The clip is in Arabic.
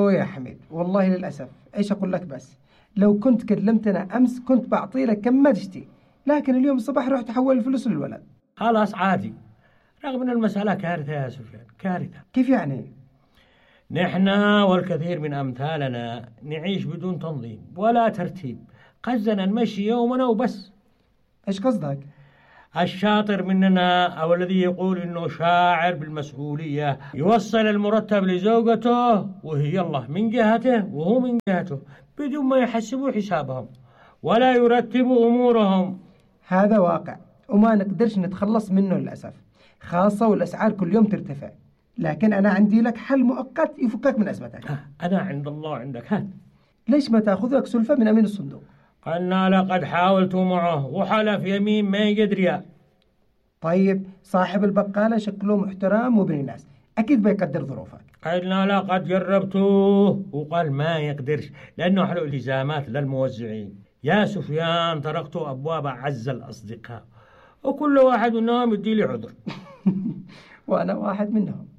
أوه يا حميد، والله للأسف إيش أقول لك، بس لو كنت كلمتنا أمس كنت بعطي لك كم ما تشتي، لكن اليوم الصباح رحت أحول الفلوس للولد. خلاص عادي، رغم أن المسألة كارثة يا سفيان، كارثة. كيف يعني؟ نحن والكثير من أمثالنا نعيش بدون تنظيم ولا ترتيب، قزنا نمشي يومنا وبس. إيش قصدك؟ الشاطر مننا أو الذي يقول إنه شاعر بالمسؤولية يوصل المرتب لزوجته وهي الله من جهته وهو من جهته بدون ما يحسبوا حسابهم ولا يرتبوا أمورهم. هذا واقع وما نقدرش نتخلص منه للأسف، خاصة والأسعار كل يوم ترتفع. لكن أنا عندي لك حل مؤقت يفكك من أزمتك. أنا عند الله عندك، هات. ليش ما تأخذ لك سلفة من أمين الصندوق؟ قلنا لقد حاولت معه وحلف يمين ما يقدر يا. طيب صاحب البقالة شكله محترم وابن ناس، أكيد بيقدر ظروفك. قلنا لقد جربته وقال ما يقدرش لأنه له التزامات للموزعين. يا سفيان تركت أبواب أعز الأصدقاء وكل واحد منهم يدي لي عذر. وأنا واحد منهم.